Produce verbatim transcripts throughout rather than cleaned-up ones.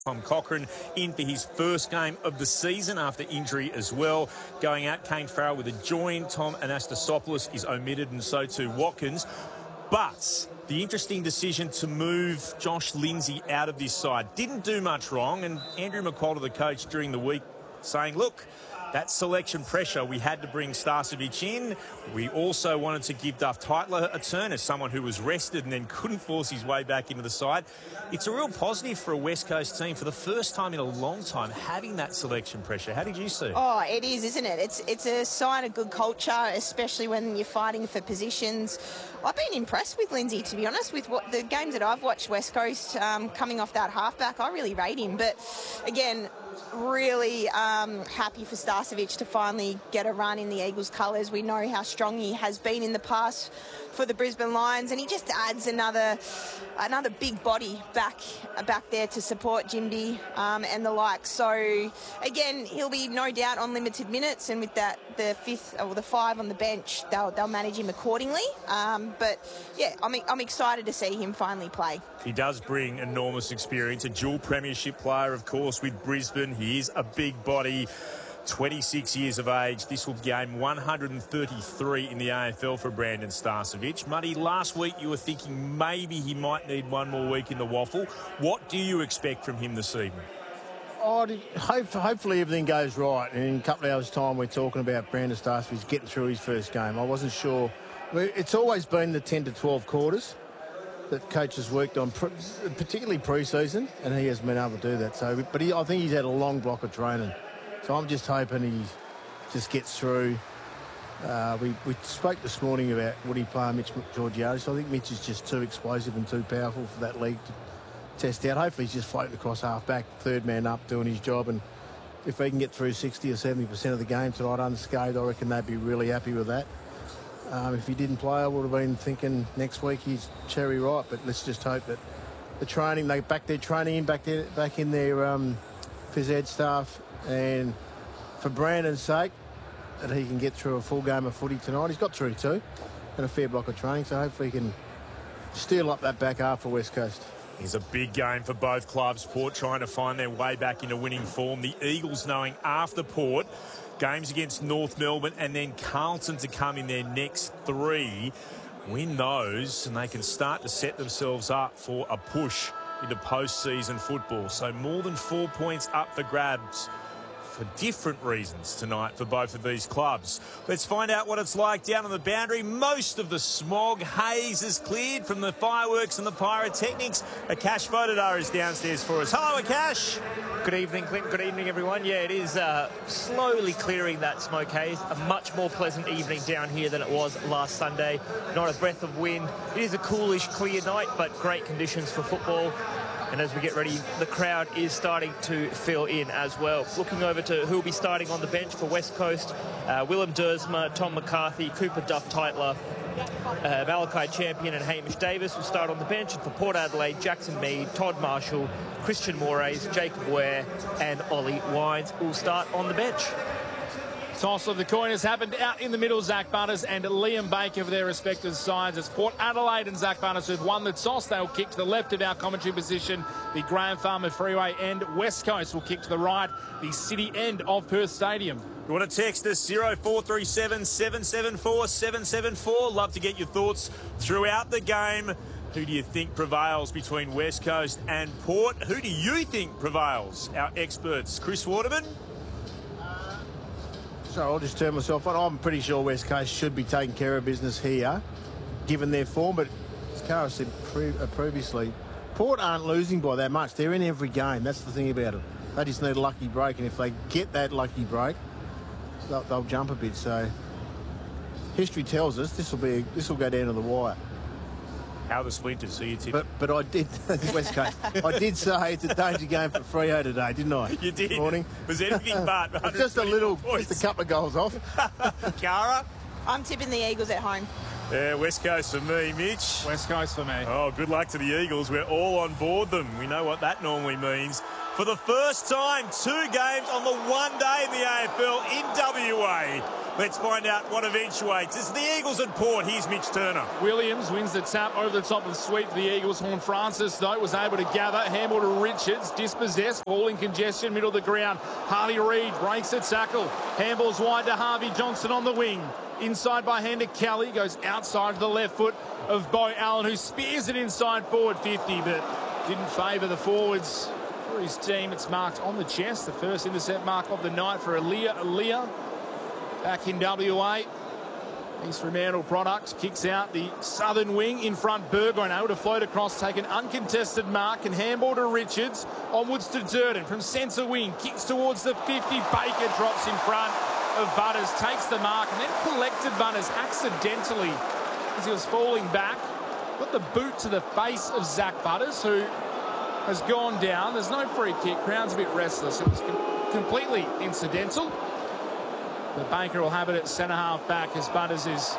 Tom Cochrane in for his first game of the season after injury as well. Going out, Kane Farrell with a join. Tom Anastasopoulos is omitted, and so too Watkins. But the interesting decision to move Josh Lindsay out of this side didn't do much wrong, and Andrew McQualter, the coach, during the week saying, look, that selection pressure, we had to bring Starcevic in. We also wanted to give Duff Tytler a turn as someone who was rested and then couldn't force his way back into the side. It's a real positive for a West Coast team for the first time in a long time having that selection pressure. How did you see it? Oh, it is, isn't it? It's it's a sign of good culture, especially when you're fighting for positions. I've been impressed with Lindsay, to be honest, with what the games that I've watched West Coast um, coming off that halfback. I really rate him. But again, really um, happy for Starcevic to finally get a run in the Eagles colours. We know how strong he has been in the past for the Brisbane Lions, and he just adds another another big body back back there to support Jimby um, and the like. So again, he'll be no doubt on limited minutes, and with that the fifth or the five on the bench, they'll they'll manage him accordingly. Um, but yeah, I'm I'm excited to see him finally play. He does bring enormous experience, a dual premiership player, of course, with Brisbane. He is a big body. twenty-six years of age. This will game one hundred thirty-three in the A F L for Brandon Starcevic. Muddy, last week you were thinking maybe he might need one more week in the waffle. What do you expect from him this evening? Oh, hope, hopefully everything goes right. And in a couple of hours' time, we're talking about Brandon Starcevic getting through his first game. I wasn't sure. It's always been the ten to twelve quarters that coaches worked on, particularly pre-season, and he hasn't been able to do that. So, but he, I think he's had a long block of training. So I'm just hoping he just gets through. Uh, we, we spoke this morning about would he play Mitch Georgiades. So I think Mitch is just too explosive and too powerful for that league to test out. Hopefully he's just floating across half-back, third man up, doing his job. And if he can get through sixty or seventy percent of the game tonight unscathed, I reckon they'd be really happy with that. Um, if he didn't play, I would have been thinking next week he's cherry ripe. But let's just hope that the training, they back their training in, back, there, back in their um, phys ed staff. And for Brandon's sake, that he can get through a full game of footy tonight. He's got through two and a fair block of training, so hopefully he can steal up that back half for West Coast. It's a big game for both clubs. Port trying to find their way back into winning form. The Eagles knowing after Port, games against North Melbourne and then Carlton to come in their next three. Win those and they can start to set themselves up for a push into post-season football. So more than four points up for grabs for different reasons tonight for both of these clubs. Let's find out what it's like down on the boundary. Most of the smog haze is cleared from the fireworks and the pyrotechnics. Akash Vodadar is downstairs for us. Hello, Akash. Good evening, Clint. Good evening, everyone. Yeah, it is uh, slowly clearing that smoke haze. A much more pleasant evening down here than it was last Sunday. Not a breath of wind. It is a coolish, clear night, but great conditions for football. And as we get ready, the crowd is starting to fill in as well. Looking over to who will be starting on the bench for West Coast. Uh, Willem Dersma, Tom McCarthy, Cooper Duff Tytler, uh, Malachi Champion and Hamish Davis will start on the bench. And for Port Adelaide, Jackson Mead, Todd Marshall, Christian Moraes, Jacob Ware and Ollie Wines will start on the bench. Toss of the coin has happened out in the middle. Zach Butters and Liam Baker for their respective sides. It's Port Adelaide and Zach Butters who've won the toss. They'll kick to the left of our commentary position, the Graham Farmer Freeway end. West Coast will kick to the right, the city end of Perth Stadium. You want to text us zero four three seven, seven seven four, seven seven four. Love to get your thoughts throughout the game. Who do you think prevails between West Coast and Port? Who do you think prevails? Our experts, Chris Waterman. So I'll just turn myself on. I'm pretty sure West Coast should be taking care of business here, given their form. But as Cara said pre uh, previously, Port aren't losing by that much. They're in every game. That's the thing about it. They just need a lucky break. And if they get that lucky break, they'll, they'll jump a bit. So history tells us this will be this will go down to the wire. How are the Splinters? So you tip? But, but I did, West Coast, I did say it's a danger game for Freo today, didn't I? You did. Morning. Was anything but. Just a little, points. just a couple of goals off. Cara? I'm tipping the Eagles at home. Yeah, West Coast for me, Mitch. West Coast for me. Oh, good luck to the Eagles. We're all on board them. We know what that normally means. For the first time, two games on the one day in the A F L in W A. Let's find out what eventuates. It's the Eagles at Port. Here's Mitch Turner. Williams wins the tap over the top of the sweep for the Eagles. Horn Francis, though, was able to gather. Handball to Richards, dispossessed, ball in congestion, middle of the ground. Harley Reid breaks the tackle. Handball's wide to Harvey Johnson on the wing. Inside by hand to Kelly, goes outside to the left foot of Bo Allen, who spears it inside forward fifty, but didn't favour the forwards. For his team, it's marked on the chest. The first intercept mark of the night for Aaliyah. Aaliyah back in W A. East Fremantle Products kicks out the southern wing in front. Burgoyne able to float across, take an uncontested mark and handball to Richards. Onwards to Durden from centre wing. Kicks towards the fifty. Baker drops in front of Butters. Takes the mark and then collected Butters accidentally as he was falling back. Got the boot to the face of Zach Butters, who has gone down. There's no free kick. Crown's a bit restless. It was com completely incidental. But Baker will have it at centre half back as Butters is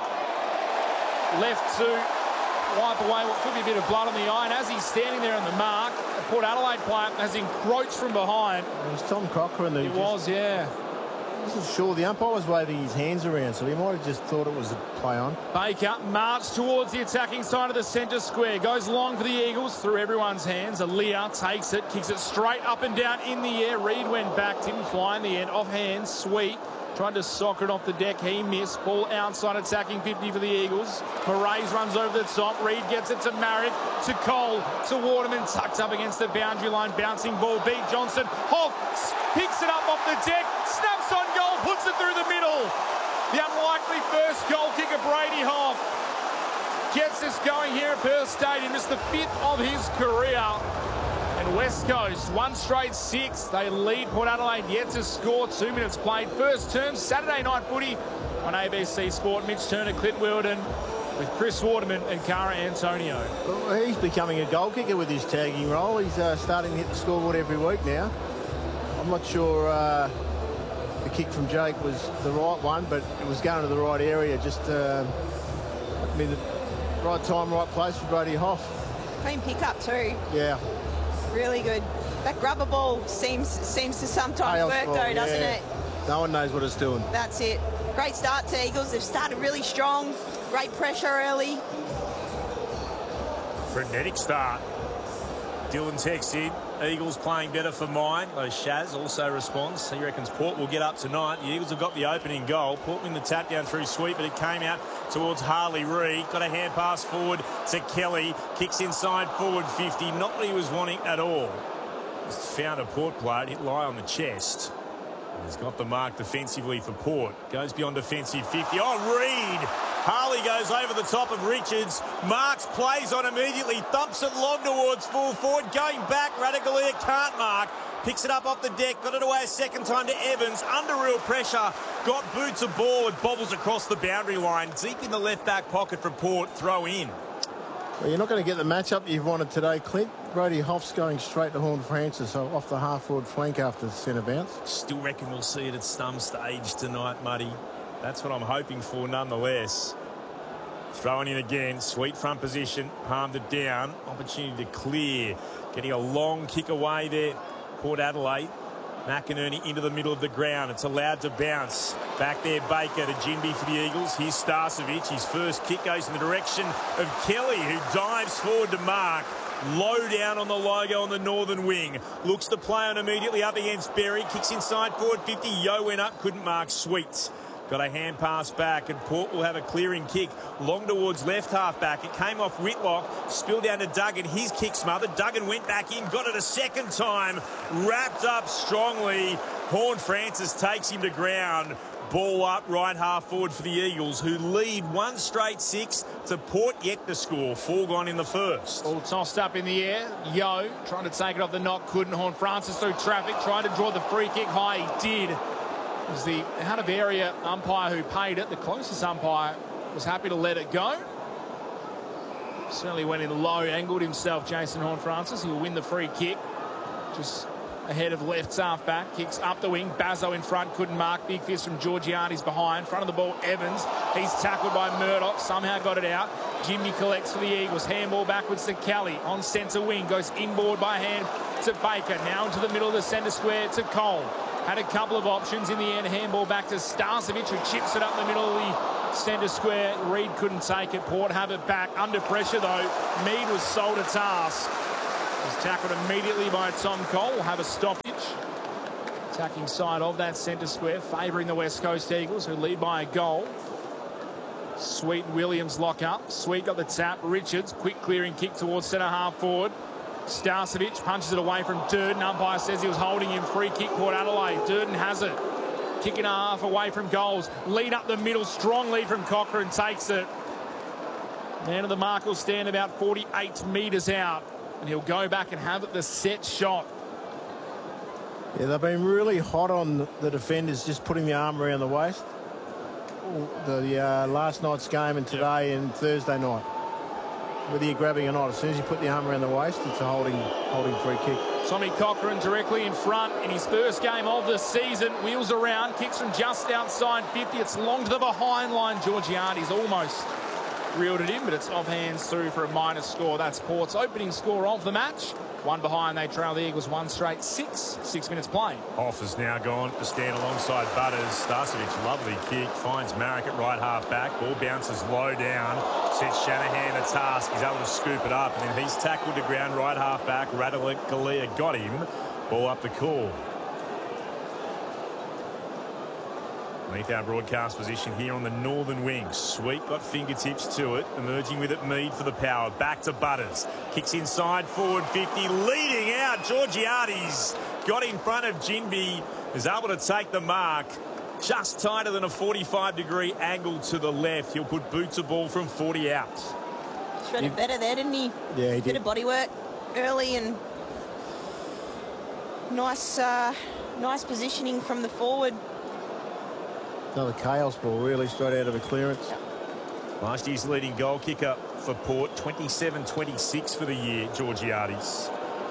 left to wipe away what could be a bit of blood on the eye. And as he's standing there on the mark, the Port Adelaide player has encroached from behind. It was Tom Cochrane. It was, yeah. I wasn't sure. The umpire was waving his hands around, so he might have just thought it was a play on. Baker marched towards the attacking side of the centre square. Goes long for the Eagles through everyone's hands. Aaliyah takes it, kicks it straight up and down in the air. Reid went back, didn't fly in the end. Off hand, Sweet. Tried to sock it off the deck. He missed. Ball outside, attacking fifty for the Eagles. Moraes runs over the top. Reid gets it to Marrick, to Cole, to Waterman. Tucked up against the boundary line. Bouncing ball. Beat Johnson. Hoff picks it up off the deck. Snaps on goal. Puts it through the middle. The unlikely first goal kicker, Brady Hoff, gets us going here at Perth Stadium. It's the fifth of his career. And West Coast, one straight six. They lead Port Adelaide, yet to score. Two minutes played. First term, Saturday night footy on A B C Sport. Mitch Turner, Clint Wilden with Chris Waterman and Cara Antonio. Well, he's becoming a goal kicker with his tagging role. He's uh, starting to hit the scoreboard every week now. I'm not sure uh, the kick from Jake was the right one, but it was going to the right area. Just, uh, I mean, the right time, right place for Brady Hoff. Clean pickup too. Yeah. Really good. That grubber ball seems seems to sometimes Chaos work ball, though, doesn't yeah. it? No one knows what it's doing. That's it. Great start to Eagles. They've started really strong. Great pressure early. Frenetic start. Dylan texts in. Eagles playing better for mine. Though Shaz also responds. He reckons Port will get up tonight. The Eagles have got the opening goal. Port win the tap down through sweep, but it came out towards Harley Reid. Got a hand pass forward to Kelly. Kicks inside forward fifty. Not what he was wanting at all. Just found a Port player. It hit lie on the chest. He's got the mark defensively for Port. Goes beyond defensive fifty. Oh, Reid. Harley goes over the top of Richards. Marks, plays on immediately. Thumps it long towards full forward. Going back, Radagalia can't mark. Picks it up off the deck. Got it away a second time to Evans. Under real pressure. Got boots of ball. It bobbles across the boundary line. Deep in the left back pocket for Port. Throw in. Well, you're not going to get the matchup you've wanted today, Clint. Brady Hoff's going straight to Horn Francis off the half-forward flank after the centre bounce. Still reckon we'll see it at some stage tonight, Muddy. That's what I'm hoping for nonetheless. Throwing in again. Sweet front position. Palmed it down. Opportunity to clear. Getting a long kick away there. Port Adelaide. McInerney into the middle of the ground. It's allowed to bounce. Back there, Baker to Jinby for the Eagles. Here's Starcevic. His first kick goes in the direction of Kelly, who dives forward to mark. Low down on the logo on the northern wing. Looks to play on immediately up against Berry. Kicks inside forward fifty. Yo went up. Couldn't mark Sweets. Got a hand pass back, and Port will have a clearing kick long towards left half back. It came off Whitlock, spilled down to Duggan. His kick smothered. Duggan went back in, got it a second time, wrapped up strongly. Horn Francis takes him to ground. Ball up right half forward for the Eagles, who lead one straight six to Port yet to score. Four gone in the first. All tossed up in the air. Yo trying to take it off the knock, couldn't. Horn Francis through traffic, trying to draw the free kick high. He did. It was the out of area umpire who paid it. The closest umpire was happy to let it go. Certainly went in low, angled himself, Jason Horn Francis. He'll win the free kick. Just ahead of left half back. Kicks up the wing. Bazzo in front, couldn't mark. Big fist from Georgiani's behind. Front of the ball, Evans. He's tackled by Murdoch. Somehow got it out. Jimmy collects for the Eagles. Handball backwards to Kelly on centre wing. Goes inboard by hand to Baker. Now into the middle of the centre square to Cole. Had a couple of options in the end. Handball back to Starcevic, who chips it up the middle of the centre square. Reid couldn't take it. Port have it back. Under pressure, though. Mead was sold a task. Was tackled immediately by Tom Cole. Will have a stoppage. Attacking side of that centre square, favouring the West Coast Eagles, who lead by a goal. Sweet and Williams lock up. Sweet got the tap. Richards, quick clearing kick towards centre half forward. Starcevic punches it away from Durden. Umpire says he was holding him. Free kick, Port Adelaide. Durden has it. Kick and a half away from goals. Lead up the middle. Strong lead from Cochrane. Takes it. Man of the mark will stand about forty-eight metres out. And he'll go back and have it the set shot. Yeah, they've been really hot on the defenders, just putting the arm around the waist. The uh, last night's game and today yep. and Thursday night. Whether you're grabbing or not, as soon as you put the arm around the waist, it's a holding holding free kick. Tommy Cochrane directly in front in his first game of the season. Wheels around, kicks from just outside fifty. It's long to the behind line. Georgiades almost reeled it in, but it's off hands through for a minus score. That's Port's opening score of the match. One behind, they trail the Eagles one straight six. Six minutes playing. Off is now gone to stand alongside Butters. Starcevic, lovely kick, finds Marek at right half back. Ball bounces low down, sets Shanahan a task. He's able to scoop it up, and then he's tackled to ground right half back. Radagalia got him. Ball up the call. Beneath our broadcast position here on the northern wing. Sweet got fingertips to it. Emerging with it, Mead for the power. Back to Butters. Kicks inside, forward fifty. Leading out, Georgiades got in front of Ginbey. Is able to take the mark. Just tighter than a forty-five degree angle to the left. He'll put boot to ball from forty out. Shredded better there, didn't he? Yeah, he did. Bit of body work early and nice, uh, nice positioning from the forward. Another chaos ball, really, straight out of a clearance. Last year's leading goal kicker for Port, twenty-seven twenty-six for the year, Georgiades.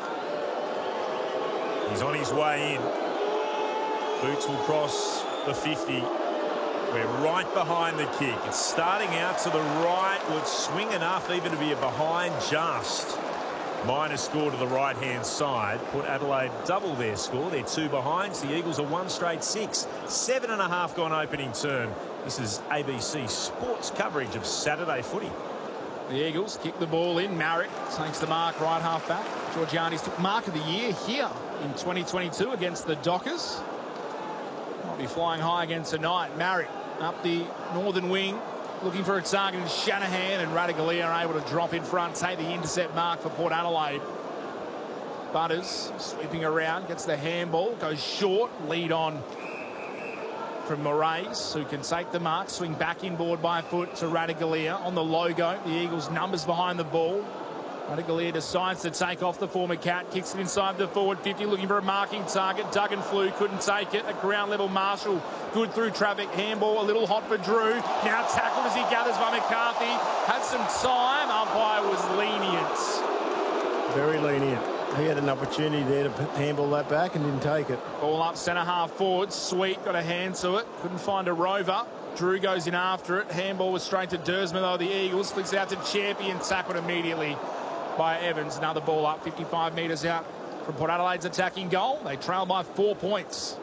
He's on his way in. Boots will cross the fifty. We're right behind the kick. It's starting out to the right. Would swing enough even to be a behind just. Minus score to the right-hand side. Port Adelaide double their score. They're two behinds. The Eagles are one straight six. Seven and a half gone opening term. This is A B C Sports coverage of Saturday footy. The Eagles kick the ball in. Marek takes the mark right half back. Georgiades took mark of the year here in twenty twenty-two against the Dockers. Might be flying high again tonight. Marek up the northern wing. Looking for a target in Shanahan, and Radagalia are able to drop in front, take the intercept mark for Port Adelaide. Butters sweeping around, gets the handball, goes short, lead on from Moraes, who can take the mark, swing back inboard by foot to Radagalia on the logo. The Eagles' numbers behind the ball. Radagalia decides to take off the former Cat, kicks it inside the forward fifty, looking for a marking target. Duggan flew, couldn't take it. At ground level, Marshall, good through traffic. Handball, a little hot for Drew. Now tackled as he gathers by McCarthy. Had some time. Umpire was lenient. Very lenient. He had an opportunity there to handball that back and didn't take it. Ball up centre half forward. Sweet got a hand to it. Couldn't find a rover. Drew goes in after it. Handball was straight to Dersman, though. The Eagles flicks out to Champion, tackled immediately by Evans. Another ball up fifty-five metres out from Port Adelaide's attacking goal. They trail by four points.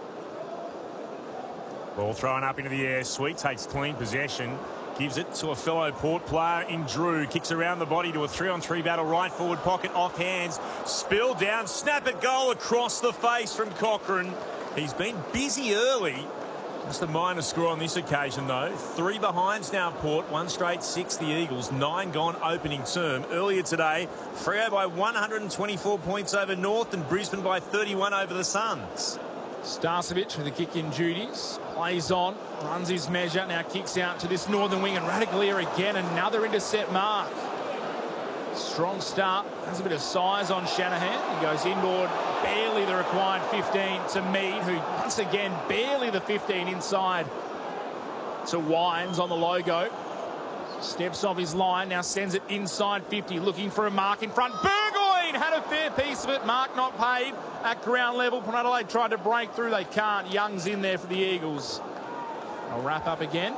Ball thrown up into the air. Sweet takes clean possession. Gives it to a fellow Port player in Drew. Kicks around the body to a three-on-three battle. Right forward pocket, off hands. Spill down. Snap at goal across the face from Cochrane. He's been busy early. Just a minor score on this occasion, though. Three behinds now, Port. One straight six, the Eagles. Nine gone opening term. Earlier today, Freo by one hundred twenty-four points over North and Brisbane by thirty-one over the Suns. Starcevic with the kick-in duties. Plays on, runs his measure. Now kicks out to this northern wing, and Radagalia again. Another intercept mark. Strong start. Has a bit of size on Shanahan. He goes inboard, barely the required fifteen to Mead, who once again barely the fifteen inside to Wines on the logo. Steps off his line, now sends it inside fifty, looking for a mark in front. Burgoyne had a fair piece of it. Mark not paid at ground level. Port Adelaide tried to break through. They can't. Young's in there for the Eagles. I'll wrap up again.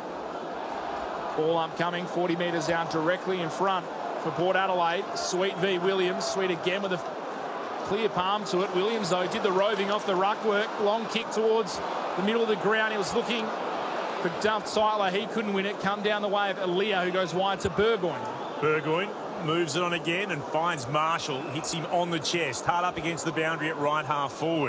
Ball upcoming, forty metres out directly in front for Port Adelaide. Sweet v Williams. Sweet again with a clear palm to it. Williams, though, did the roving off the ruck work. Long kick towards the middle of the ground. He was looking for Duff Tyler. He couldn't win it. Come down the way of Aaliyah, who goes wide to Burgoyne. Burgoyne moves it on again and finds Marshall. Hits him on the chest. Hard up against the boundary at right half forward.